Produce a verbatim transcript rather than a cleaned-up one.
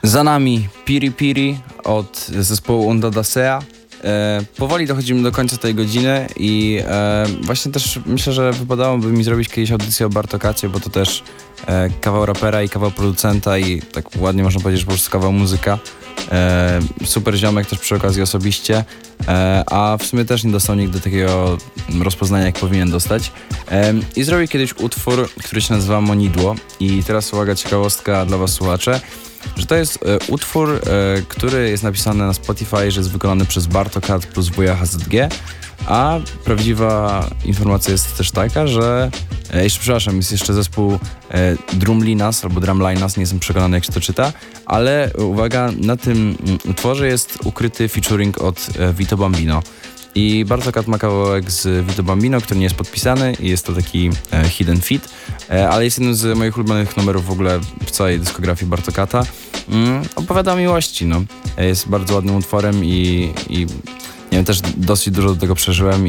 Za nami Piri Piri od zespołu Onda da Sea. E, powoli dochodzimy do końca tej godziny i e, właśnie też myślę, że wypadałoby mi zrobić kiedyś audycję o Bartokacie, bo to też e, kawał rapera i kawał producenta i tak ładnie można powiedzieć, że po prostu kawał muzyka. E, super ziomek też przy okazji osobiście, e, a w sumie też nie dostał nigdy takiego rozpoznania, jak powinien dostać. E, I zrobił kiedyś utwór, który się nazywa Monidło i teraz uwaga, ciekawostka dla was słuchacze, że to jest e, utwór, e, który jest napisany na Spotify, że jest wykonany przez Bartokat plus wuja H Z G, a prawdziwa informacja jest też taka, że e, jeszcze przepraszam, jest jeszcze zespół e, Drumlinas albo Drumlinas, nie jestem przekonany, jak się to czyta, ale uwaga, na tym mm, utworze jest ukryty featuring od e, Vito Bambino. I Bartokat ma kawałek z Vito Bambino, który nie jest podpisany i jest to taki e, hidden feat, e, ale jest jednym z moich ulubionych numerów w ogóle w całej dyskografii Bartokata. Mm, opowiada o miłości, no. E, jest bardzo ładnym utworem i, i nie wiem, też dosyć dużo do tego przeżyłem